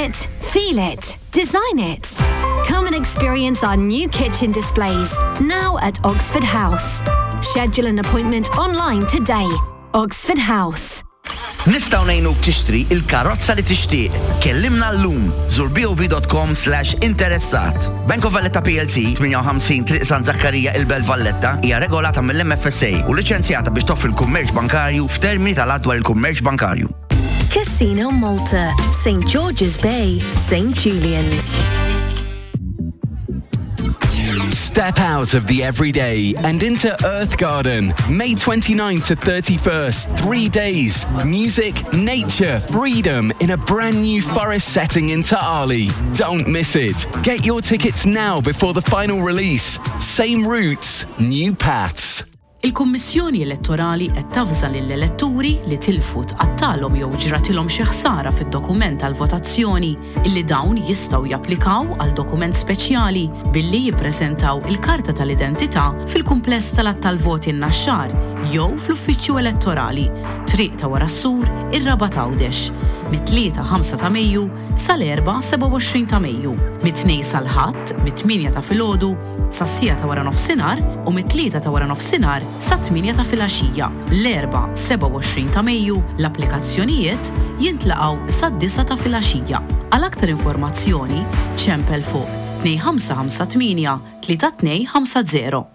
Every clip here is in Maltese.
it, feel it, design it. Come and experience our new kitchen displays, now at Oxford House. Schedule an appointment online today. Oxford House. Nistaw nejnuk tixtri il-karozza li tixtieq. Kellimna llum. Zur bov.com/interessat. Bank of Valletta PLC 58 Triq San Zakkarija il-Belt Valletta hija regolata mill-MFSA u liċenzjata biex toffri l-kummerċ bankarju f'termini tal-adwar il-kummerċ bankarju. Casino Malta, St. George's Bay, St. Julian's. Step out of the everyday and into Earth Garden. May 29th to 31st, 3 days. Music, nature, freedom in a brand new forest setting in Ta'ali. Don't miss it. Get your tickets now before the final release. Same routes, new paths. Il-Kummissjoni Elettorali qed tafża lill-elettori li tilfu tqattalhom jew ġratilhom xi ħsara fid-dokument tal-votazzjoni illi dawn jistgħu japplikaw għal dokument speċjali billi jippreżentaw il-karta tal-identità fil-kumpless tal-voti n-naxxar jew fl-uffiċċju elettorali Triq ta' wara s-sur ir-Raba' Għawdex mit-3-5 ta' Mejju sal-4-27 ta' Mejju, mit-2 sal-Ħadd mit-8 ta' filgħodu sas-sija ta' wara nofsinhar u mit-3 ta' wara nofsinhar sa' 8 ta' filgħaxija. L-4-27 ta' Mejju l-applikazzjonijiet jintlaqgħu sa' 9 ta' filgħaxija. Għal aktar informazzjoni ċempel fuq 2558 3250.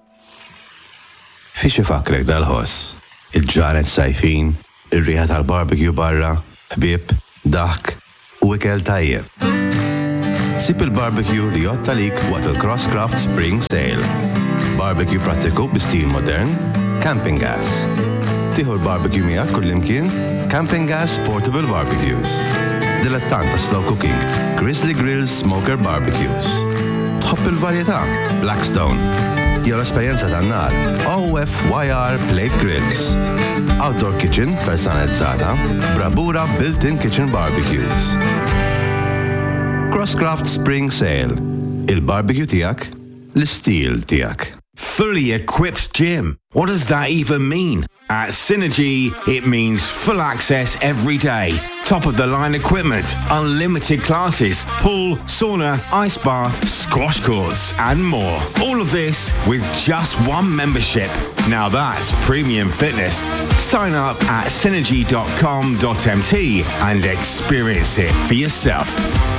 Fiex ifakrek dal-ħoss, il-ġranet sajfin, ir-riħa tal-barbecue barra, ħbieb, daħk u ikel tajjeb. Sib il-barbecue li jotta lik waqt il-Crosscraft Spring Sale. Barbecue prattiku bi-stil modern, camping gas. Tieħu l-barbecue miegħek kullimkien, Camping Gas Portable Barbecues. Dilettant ta' slow cooking, Grizzly Grills Smoker Barbecues. Tħobb il-varjetà, Blackstone. Jew l-esperjenza tan-nar, OFYR Plate Grills. Outdoor kitchen personalizzata, Bravura Built-in Kitchen Barbecues. Crosscraft Spring Sale. Il-barbecue tiegħek, l-istil tiegħek. Fully equipped gym. What does that even mean? At Synergy, it means full access every day. Top of the line equipment, unlimited classes, pool, sauna, ice bath, squash courts, and more. All of this with just one membership. Now that's premium fitness. Sign up at synergy.com.mt and experience it for yourself.